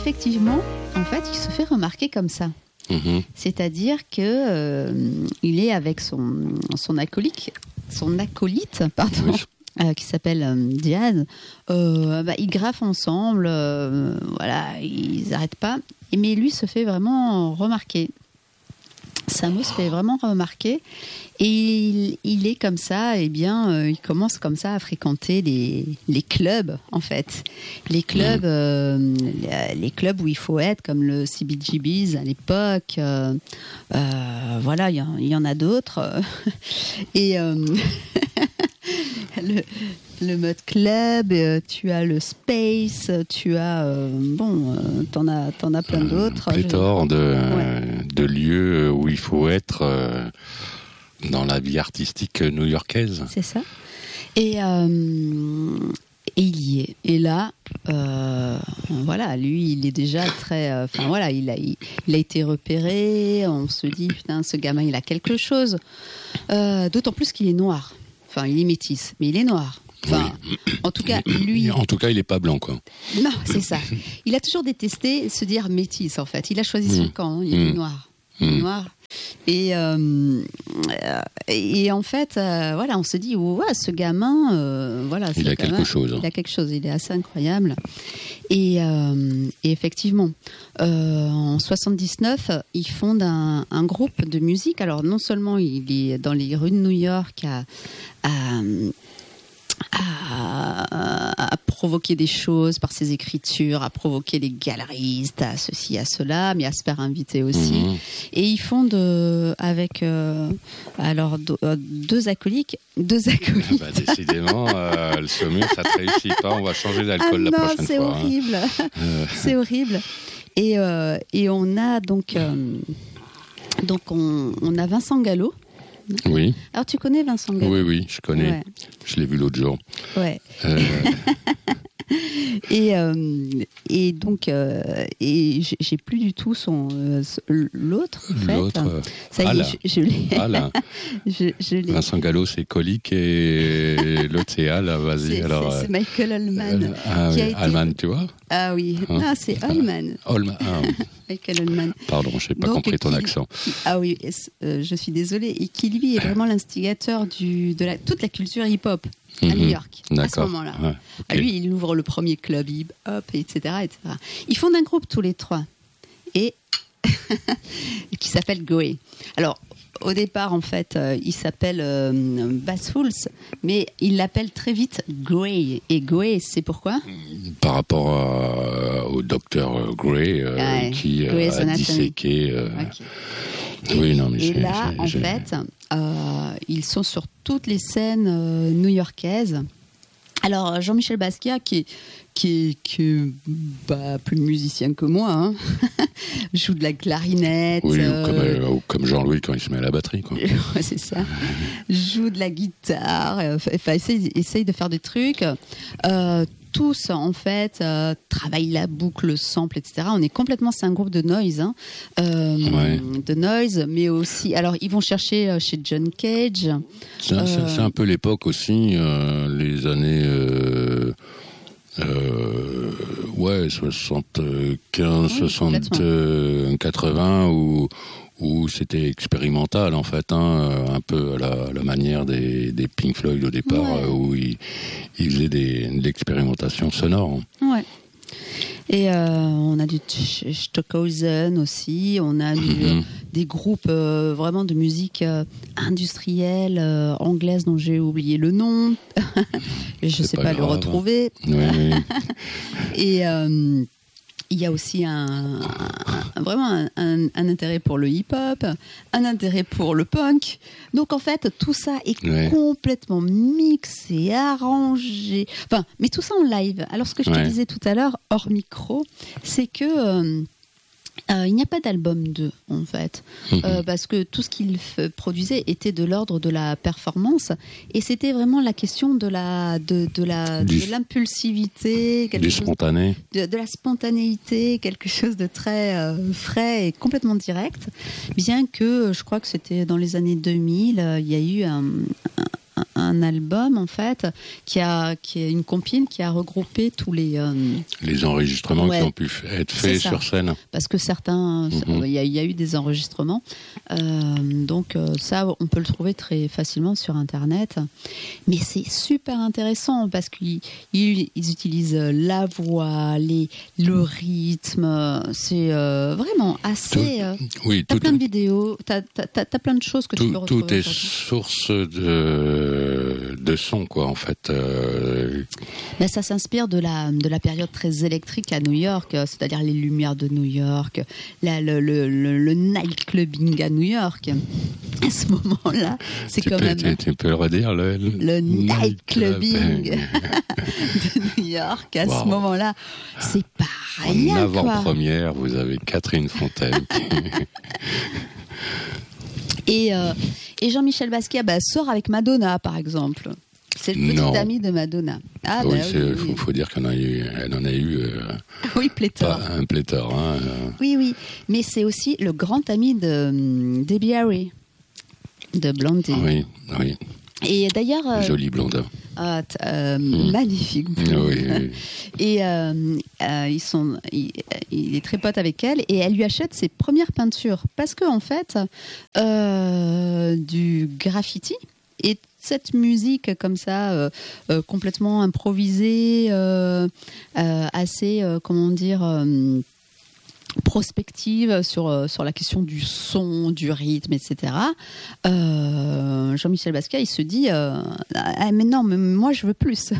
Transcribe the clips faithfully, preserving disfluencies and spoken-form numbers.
effectivement, en fait, il se fait remarquer comme ça. Mmh. C'est-à-dire que euh, il est avec son son acolyte, son acolyte, pardon, oui. euh, qui s'appelle euh, Diaz. Euh, bah, ils graffent ensemble, euh, voilà, ils n'arrêtent pas. Mais lui se fait vraiment remarquer. Samo se fait vraiment remarquer et il, il est comme ça, et eh bien, euh, il commence comme ça à fréquenter les, les clubs, en fait. Les clubs, euh, les, les clubs où il faut être, comme le C B G B's à l'époque. Euh, euh, voilà, il y, y en a d'autres. Et euh, le, le mode club, euh, tu as le space, tu as euh, bon, euh, t'en as, t'en as plein d'autres. Pléthore de, ouais. de lieux où il faut être euh, dans la vie artistique new-yorkaise. C'est ça. Et, euh, et il y est. Et là, euh, voilà, lui, il est déjà très. Enfin euh, voilà, il a, il, il a été repéré. On se dit, putain, ce gamin, il a quelque chose. Euh, d'autant plus qu'il est noir. Enfin, il est métis, mais il est noir. Enfin, oui. En tout cas, lui... En tout cas, il n'est pas blanc, quoi. Non, c'est ça. Il a toujours détesté se dire métis, en fait. Il a choisi son mmh. camp, hein. Il est mmh. noir. Il est noir. Et, euh, et en fait, euh, voilà, on se dit, oh, ouais, ce gamin, euh, voilà, il a gamin, quelque chose. Il a quelque chose, il est assez incroyable. Et, euh, et effectivement, euh, en soixante-dix-neuf, il fonde un, un groupe de musique. Alors, non seulement il est dans les rues de New York à... à À, à provoquer des choses par ses écritures, à provoquer les galeristes, à ceci, à cela, mais à se faire inviter aussi. Mmh. Et ils font de, avec euh, alors deux, deux acolytes, deux acolytes. Ah bah, décidément, euh, le saumur, ça ne réussit pas. On va changer d'alcool ah la non, prochaine c'est fois. Horrible. Hein. C'est horrible. Et euh, et on a donc euh, donc on, on a Vincent Gallo. Oui. Alors tu connais Vincent Gallo ? Oui, oui, je connais. Ouais. Je l'ai vu l'autre jour. Ouais. Euh... et euh, et donc euh, et j'ai, j'ai plus du tout son euh, l'autre. En fait. L'autre. Euh, Ça y Ala. est, je, je l'ai. Ala. je, je l'ai. Vincent Gallo, c'est Colique et l'autre c'est Al. Vas-y. C'est, alors. C'est, c'est Michael Allman. Euh, ah, qui oui, a été... Allman, tu vois. Ah oui. Hein? Ah, c'est Allman. Ah, Allman. Ah, Michael Allman. Pardon, je n'ai pas donc, compris ton qui, accent. Qui, ah oui, euh, je suis désolée. Et qui lui est vraiment l'instigateur du de la toute la culture hip-hop. À New York, mmh, à ce moment-là. Ouais, okay. Lui, il ouvre le premier club hip-hop, et cetera, et cetera. Ils fondent un groupe tous les trois, et qui s'appelle Goé. Alors, au départ, en fait, euh, il s'appelle euh, Bassfools, mais il l'appelle très vite Goé. Et Goé, c'est pourquoi ? Par rapport à, au docteur Gray, euh, ouais, qui euh, a disséqué... Euh, okay. Et, oui, non, mais et j'ai, là, j'ai, en j'ai... fait, euh, ils sont sur toutes les scènes euh, new-yorkaises. Alors, Jean-Michel Basquiat, qui est, qui est, qui est bah, plus musicien que moi, hein, joue de la clarinette. Oui, euh... ou, comme, euh, ou comme Jean-Louis quand il se met à la batterie, quoi. Ouais, c'est ça. Joue de la guitare, enfin, essaye, essaye de faire des trucs. Euh, tous, en fait, euh, travaillent la boucle, le sample, et cetera. On est complètement, c'est un groupe de noise, hein, euh, ouais. de noise, mais aussi, alors ils vont chercher chez John Cage. C'est, euh, c'est, c'est un peu l'époque aussi, euh, les années, euh, euh, ouais, soixante-quinze, oui, soixante, quatre-vingts, où où c'était expérimental en fait, hein, un peu à la, à la manière des, des Pink Floyd au départ, ouais. où ils, ils faisaient des, de l'expérimentation sonore. Ouais. Et euh, on a du Stockhausen aussi, on a du, mm-hmm. euh, des groupes euh, vraiment de musique euh, industrielle euh, anglaise dont j'ai oublié le nom. Je ne sais pas, pas le retrouver. Oui, oui. Et euh, il y a aussi un, un, vraiment un, un, un intérêt pour le hip-hop, un intérêt pour le punk. Donc en fait, tout ça est ouais. complètement mixé, arrangé. Enfin, mais tout ça en live. Alors ce que je ouais. te disais tout à l'heure, hors micro, c'est que euh, euh, il n'y a pas d'album d'eux, en fait. Mmh. Euh, parce que tout ce qu'ils f- produisaient était de l'ordre de la performance. Et c'était vraiment la question de, la, de, de, la, du, de l'impulsivité. Du spontané. De, de la spontanéité, quelque chose de très euh, frais et complètement direct. Bien que, je crois que c'était dans les années deux mille, euh, il y a eu un... un un album en fait qui a qui est une compile qui a regroupé tous les euh, les enregistrements ouais, qui ont pu être faits sur scène. Parce que certains, il mm-hmm. y, y a eu des enregistrements, euh, donc euh, ça on peut le trouver très facilement sur internet. Mais c'est super intéressant parce qu'ils ils, ils utilisent la voix, les le rythme. C'est euh, vraiment assez. Euh, tout, oui, t'as tout, plein de vidéos, t'as, t'as, t'as plein de choses que tout, tu peux retrouver. Tout est source de de son quoi en fait. Euh... Mais ça s'inspire de la de la période très électrique à New York, c'est-à-dire les lumières de New York, la, le, le, le, le nightclubbing à New York. À ce moment-là, c'est tu quand peux, même. Tu, tu peux le redire le. Le nightclubbing de New York à wow. ce moment-là, c'est pas rien. En avant-première, vous avez Catherine Fontaine. et, euh, et Jean-Michel Basquiat bah, sort avec Madonna, par exemple. C'est le petit non. ami de Madonna. Ah, oui, il bah, oui, faut, oui. faut dire qu'elle en a eu, elle en a eu euh, oui, pléthore. un pléthore. Hein, euh. Oui, oui. Mais c'est aussi le grand ami de um, Debbie Harry, de Blondie. Oui, oui. Et d'ailleurs... Euh, Joli blonde. Euh, euh, mmh. Magnifique blonde. Oui, oui. Et euh, euh, ils sont, il, il est très pote avec elle et elle lui achète ses premières peintures. Parce qu'en en fait, euh, du graffiti et cette musique comme ça, euh, euh, complètement improvisée, euh, euh, assez, euh, comment dire... Euh, prospective sur sur la question du son, du rythme, et cetera. Euh, Jean-Michel Basquiat, il se dit euh, ah, mais non, mais moi je veux plus.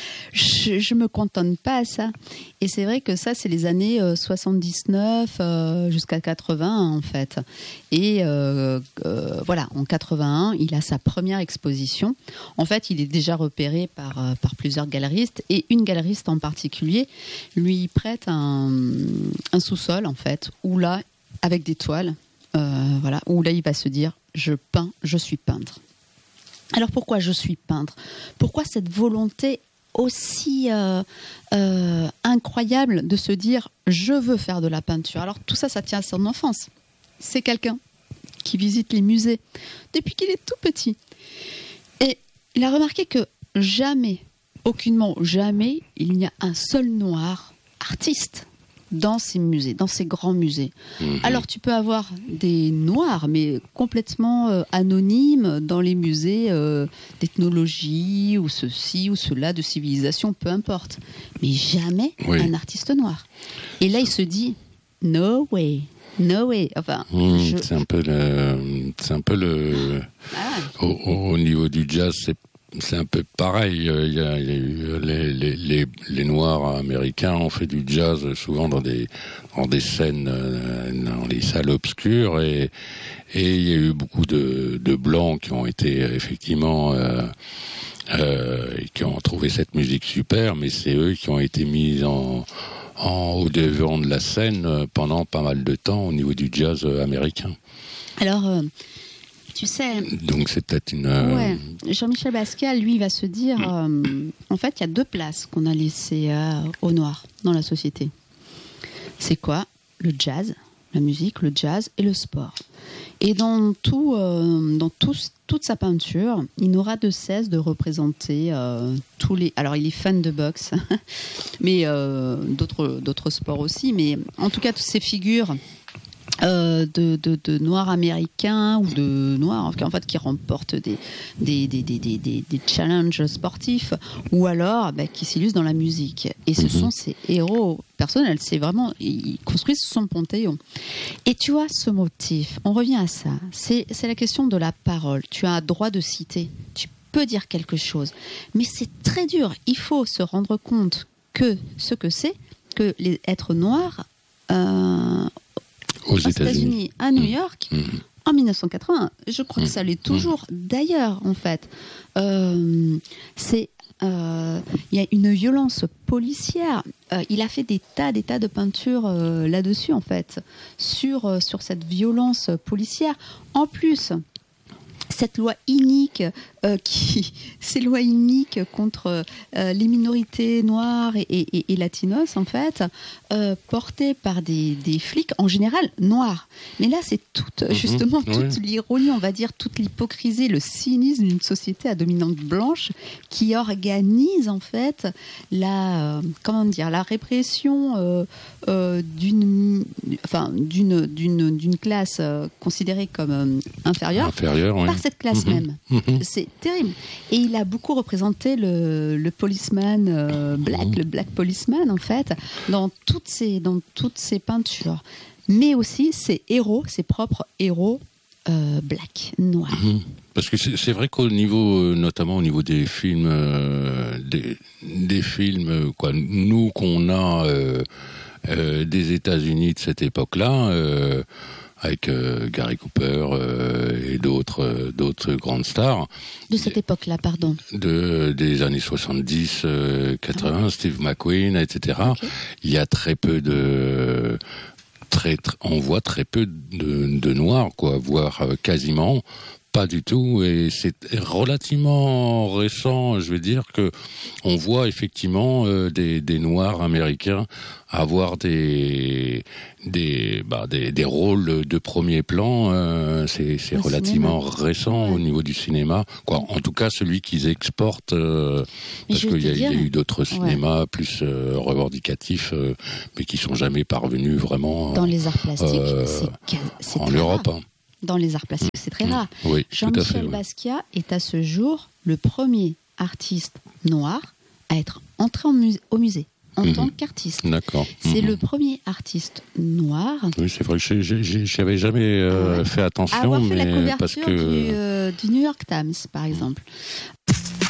je je me cantonne pas à ça. Et c'est vrai que ça, c'est les années euh, soixante-dix-neuf euh, jusqu'à quatre-vingt-un en fait. Et euh, euh, voilà, en quatre-vingt-un, il a sa première exposition. En fait, il est déjà repéré par euh, par plusieurs galeristes et une galeriste en particulier lui prête un un sous-sol en fait, où là, avec des toiles, euh, voilà, où là il va se dire je peins, je suis peintre. Alors pourquoi je suis peintre ? Pourquoi cette volonté aussi euh, euh, incroyable de se dire je veux faire de la peinture ? Alors tout ça, ça tient à son enfance. C'est quelqu'un qui visite les musées depuis qu'il est tout petit. Et il a remarqué que jamais, aucunement, jamais, il n'y a un seul noir artiste dans ces musées, dans ces grands musées. Mmh. Alors tu peux avoir des noirs, mais complètement euh, anonymes dans les musées euh, d'ethnologie ou ceci ou cela, de civilisation, peu importe. Mais jamais oui. un artiste noir. Et là il se dit no way. No way. Enfin, mmh, je... c'est un peu le, c'est un peu le, ah. au, au niveau du jazz, c'est C'est un peu pareil. Il y a, il y a eu les, les, les, les Noirs américains ont fait du jazz souvent dans des, dans des scènes, dans les salles obscures, et, et il y a eu beaucoup de, de Blancs qui ont été effectivement, euh, euh, qui ont trouvé cette musique super, mais c'est eux qui ont été mis en, en au devant de la scène pendant pas mal de temps au niveau du jazz américain. Alors. Euh... Tu sais, donc c'est peut-être une. Ouais. Jean-Michel Basquiat, lui, va se dire, euh, en fait, il y a deux places qu'on a laissées euh, aux Noirs dans la société. C'est quoi ? Le jazz, la musique, le jazz et le sport. Et dans tout, euh, dans tout, toute sa peinture, il n'aura de cesse de représenter euh, tous les. Alors, il est fan de boxe, mais euh, d'autres, d'autres sports aussi. Mais en tout cas, toutes ces figures. Euh, de, de, de noirs américains ou de noirs en fait qui remportent des, des, des, des, des, des challenges sportifs ou alors bah, qui s'illustrent dans la musique. Et ce mm-hmm. sont ces héros personnels. C'est vraiment, ils construisent son panthéon. Et tu vois ce motif, on revient à ça, c'est, c'est la question de la parole. Tu as un droit de citer, tu peux dire quelque chose, mais c'est très dur. Il faut se rendre compte que ce que c'est, que les êtres noirs euh, aux, aux États-Unis, États-Unis, à New York, mmh. en mille neuf cent quatre-vingts. Je crois mmh. que ça l'est toujours. Mmh. D'ailleurs, en fait, euh, c'est euh, il y a une violence policière. Euh, il a fait des tas, des tas de peintures euh, là-dessus, en fait, sur euh, sur cette violence policière. En plus, cette loi inique, euh, qui, ces lois iniques contre euh, les minorités noires et, et, et latinos, en fait, euh, portées par des, des flics, en général noirs. Mais là, c'est toute, mmh, justement, toute oui. l'ironie, on va dire, toute l'hypocrisie, le cynisme d'une société à dominante blanche qui organise, en fait, la, euh, comment dire, la répression euh, euh, d'une, enfin, d'une, d'une, d'une classe euh, considérée comme euh, inférieure, inférieure par oui. cette classe mmh. même. Mmh. C'est terrible. Et il a beaucoup représenté le, le policeman euh, black, mmh. le black policeman, en fait, dans toutes ces, dans toutes ces peintures. Mais aussi ses héros, ses propres héros euh, black, noirs. Mmh. Parce que c'est, c'est vrai qu'au niveau, notamment au niveau des films, euh, des, des films, quoi, nous qu'on a euh, euh, des États-Unis de cette époque-là, euh, avec euh, Gary Cooper euh, et d'autres euh, d'autres grandes stars. De cette époque-là, pardon. De des années soixante-dix, euh, quatre-vingts, ah. Steve McQueen, et cetera. Okay. Il y a très peu de très, très on voit très peu de, de noirs, quoi, voire euh, quasiment pas du tout, et c'est relativement récent, je vais dire, que on voit effectivement euh, des, des Noirs américains avoir des des bah, des, des rôles de premier plan. Euh, c'est c'est relativement cinéma. récent ouais. au niveau du cinéma, quoi. En tout cas, celui qu'ils exportent, euh, parce qu'il y, y a eu d'autres cinémas ouais. plus euh, revendicatifs, euh, mais qui sont jamais parvenus vraiment dans les arts plastiques. Euh, c'est, c'est en Europe. Hein. Dans les arts plastiques, c'est très rare. Oui, Jean-Michel fait, oui. Basquiat est à ce jour le premier artiste noir à être entré en musée, au musée en mmh. tant qu'artiste. D'accord. C'est mmh. le premier artiste noir. Oui, c'est vrai que j'y avais jamais euh, ouais. fait attention, avoir fait mais la couverture parce que du, euh, du New York Times, par exemple.